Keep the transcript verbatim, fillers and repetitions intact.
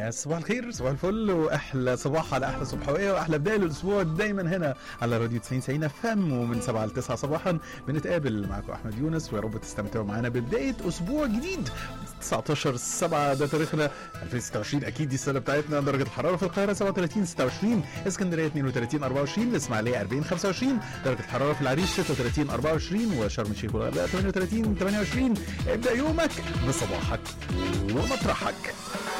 يا صباح الخير، صباح الفل، واحلى صباح على احلى صبحويه واحلى بدايه للاسبوع دايما هنا على راديو تسعين تسعين فم، ومن سبعة ل تسعة صباحا بنتقابل معاكم احمد يونس، ويا رب تستمتعوا معانا ببدايه اسبوع جديد. تسعتاشر سبعة ده تاريخنا ألفين وستة وعشرين، اكيد دي السنه بتاعتنا. درجه الحراره في القاهره سبعة وتلاتين ستة وعشرين، اسكندريه اتنين وتلاتين أربعة وعشرين، الاسماعيليه أربعين خمسة وعشرين، درجه الحراره في العريش ستة وتلاتين أربعة وعشرين، وشرم الشيخ والغردقه تمانية وتلاتين تمانية وعشرين. ابدا يومك بصباحك ومطرحك.